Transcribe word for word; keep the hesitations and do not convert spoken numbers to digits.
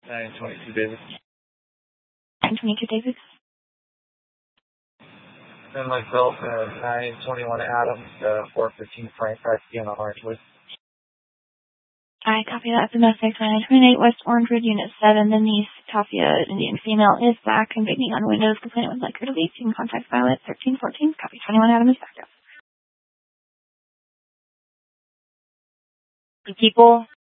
nine twenty-two Davis. nine twenty-two Davis. And myself, uh, nine twenty-one Adams, uh, four fifteen Frank, five P M on Orangewood. I copy that. Domestic nine twenty-eight West Orangewood, Unit seven. The niece, Tafia, Indian female, is back and beating on windows. Complainant would like her to leave. You can contact Violet thirteen fourteen. Copy twenty-one Adams is back up. People